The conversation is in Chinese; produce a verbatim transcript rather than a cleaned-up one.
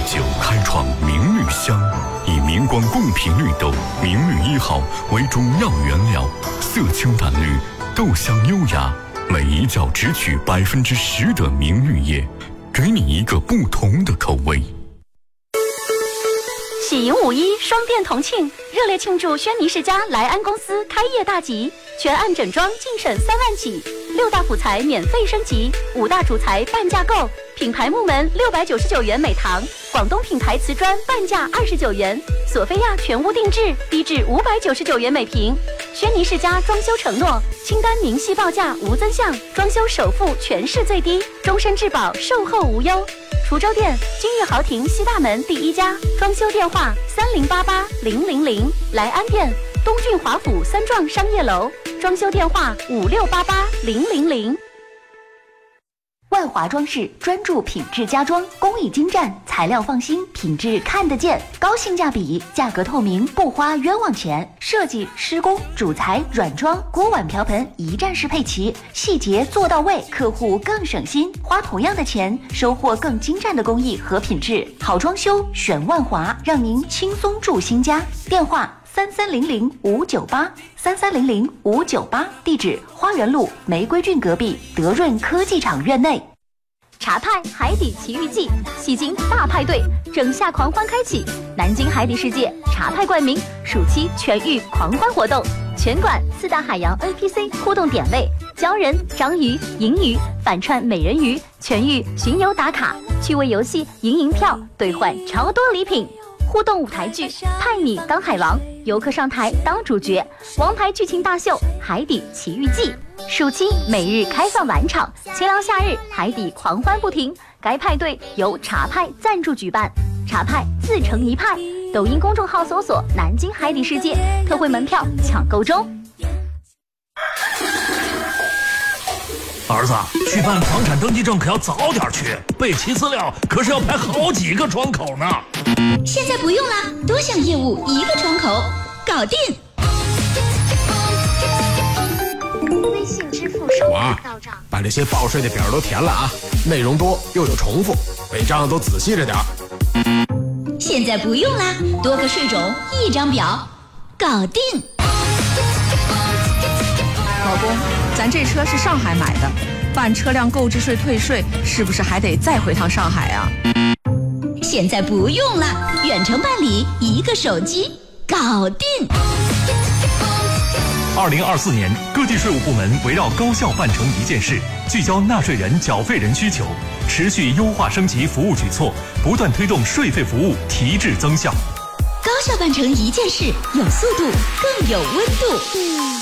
九开创明绿香，以明光贡品绿豆明绿一号为主要原料，色清淡绿，豆香优雅，每一角只取百分之十的明绿叶，给你一个不同的口味。 喜迎五一，双店同庆，热烈庆祝轩尼诗家莱安公司开业大吉，全案整装净省三万起，六大辅材免费升级，五大主材半价购，品牌木门六百九十九元每堂，广东品牌瓷砖半价二十九元，索菲亚全屋定制低至五百九十九元每平。轩尼诗家装修承诺，清单明细报价无增项，装修首付全市最低，终身质保，售后无忧。滁州店金玉豪庭西大门第一家，装修电话三零八八零零零。莱安店东郡华府三幢商业楼，装修电话五六八八零零零。万华装饰专注品质家装，工艺精湛，材料放心，品质看得见，高性价比，价格透明，不花冤枉钱。设计、施工、主材、软装、锅碗瓢盆一站式配齐，细节做到位，客户更省心。花同样的钱，收获更精湛的工艺和品质。好装修选万华，让您轻松住新家。电话三三零零五九八三三零零五九八，地址花园路玫瑰郡隔壁德润科技厂院内。茶派海底奇遇记，戏精大派对，整夏狂欢开启，南京海底世界茶派冠名，暑期全域狂欢活动，全馆四大海洋 N P C 互动点位，鲛人、章鱼、银鱼反串美人鱼，全域巡游打卡，趣味游戏赢银票兑换超多礼品。互动舞台剧派你当海王，游客上台当主角，王牌剧情大秀海底奇遇记。暑期每日开放晚场，清凉夏日海底狂欢不停。该派对由茶派赞助举办，茶派自成一派。抖音公众号搜索南京海底世界，特惠门票抢购中。 儿子，去办房产登记证可要早点去，备齐资料可是要排好几个窗口呢。 现在不用了，多项业务一个窗口，搞定。 微信支付收款到账， 把这些报税的表都填了啊，内容多又有重复，每张都仔细着点。 现在不用啦，多个税种一张表，搞定。 老公，咱这车是上海买的，办车辆购置税退税是不是还得再回趟上海啊？ 现在不用了，远程办理，一个手机搞定。 二零二四年，各地税务部门围绕高效办成一件事，聚焦纳税人、缴费人需求，持续优化升级服务举措，不断推动税费服务提质增效。 高效办成一件事，有速度，更有温度。